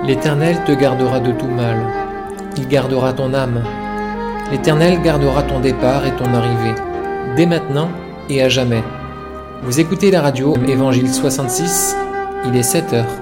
L'Éternel te gardera de tout mal. Il gardera ton âme. L'Éternel gardera ton départ et ton arrivée, dès maintenant et à jamais. Vous écoutez la radio Évangile 66, il est 7 heures.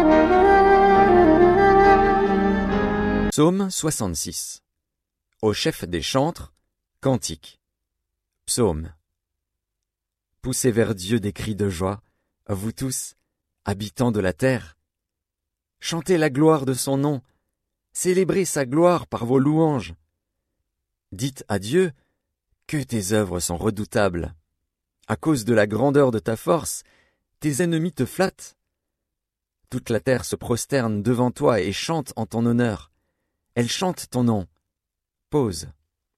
Psaume 66. Au chef des chantres, cantique. Psaume. Poussez vers Dieu des cris de joie, vous tous, habitants de la terre. Chantez la gloire de son nom, célébrez sa gloire par vos louanges. Dites à Dieu que tes œuvres sont redoutables. À cause de la grandeur de ta force, tes ennemis te flattent. Toute la terre se prosterne devant toi et chante en ton honneur. Elle chante ton nom. Pause.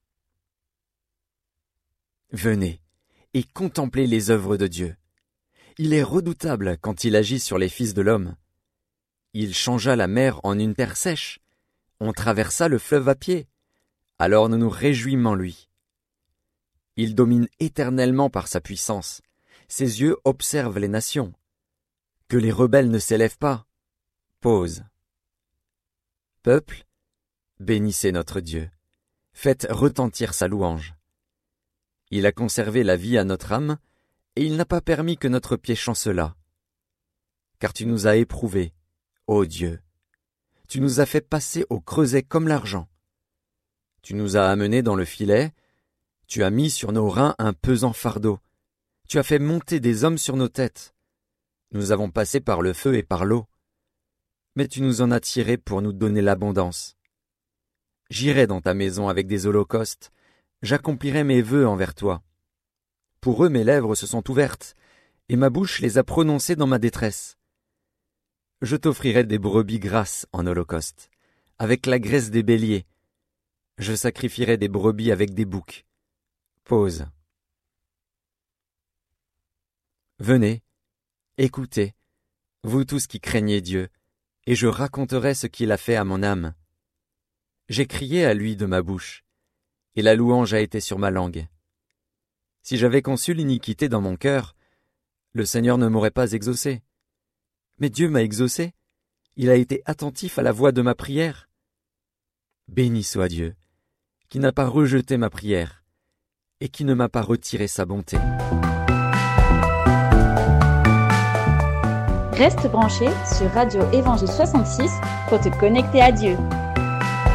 Venez et contemplez les œuvres de Dieu. Il est redoutable quand il agit sur les fils de l'homme. Il changea la mer en une terre sèche. On traversa le fleuve à pied. Alors nous nous réjouîmes en lui. Il domine éternellement par sa puissance. Ses yeux observent les nations. Que les rebelles ne s'élèvent pas. Pause. Peuple, bénissez notre Dieu. Faites retentir sa louange. Il a conservé la vie à notre âme, et il n'a pas permis que notre pied chancelât. Car tu nous as éprouvés, ô Dieu. Tu nous as fait passer au creuset comme l'argent. Tu nous as amenés dans le filet, tu as mis sur nos reins un pesant fardeau. Tu as fait monter des hommes sur nos têtes. Nous avons passé par le feu et par l'eau. Mais tu nous en as tirés pour nous donner l'abondance. J'irai dans ta maison avec des holocaustes, j'accomplirai mes vœux envers toi. Pour eux mes lèvres se sont ouvertes, et ma bouche les a prononcées dans ma détresse. Je t'offrirai des brebis grasses en holocauste, avec la graisse des béliers. Je sacrifierai des brebis avec des boucs. Pause. Venez, écoutez, vous tous qui craignez Dieu, et je raconterai ce qu'il a fait à mon âme. J'ai crié à lui de ma bouche, et la louange a été sur ma langue. Si j'avais conçu l'iniquité dans mon cœur, le Seigneur ne m'aurait pas exaucé. Mais Dieu m'a exaucé, il a été attentif à la voix de ma prière. Béni soit Dieu, qui n'a pas rejeté ma prière, et qui ne m'a pas retiré sa bonté. Reste branché sur Radio Évangile 66 pour te connecter à Dieu.